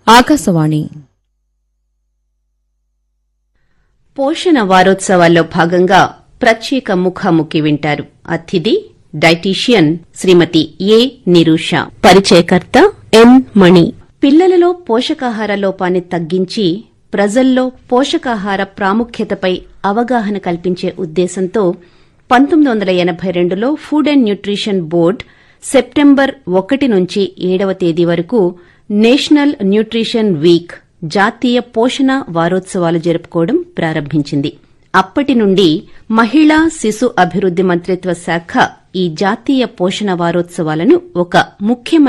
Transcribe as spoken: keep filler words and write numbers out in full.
ఆకాశవాణి పోషణ వారోత్సవాల్లో భాగంగా ప్రత్యేక ముఖాముఖి వింటారు. అతిథి డైటీషియన్ శ్రీమతి ఏ నిరూష, పరిచయకర్త ఎన్ మణి. పిల్లలలో పోషకాహార లోపాన్ని తగ్గించి ప్రజల్లో పోషకాహార ప్రాముఖ్యతపై అవగాహన కల్పించే ఉద్దేశంతో పంతొమ్మిది వందల ఎనబై రెండులో food and nutrition board September ఒకటి నుంచి ఏడవ తేదీ వరకు నేషనల్ న్యూట్రిషన్ వీక్ జాతీయ పోషణ వారోత్సవాలు జరుపుకోవడం ప్రారంభించింది. అప్పటి నుండి మహిళా శిశు అభివృద్ది మంత్రిత్వ శాఖ ఈ జాతీయ పోషణ వారోత్సవాలను ఒక ముఖ్యమైన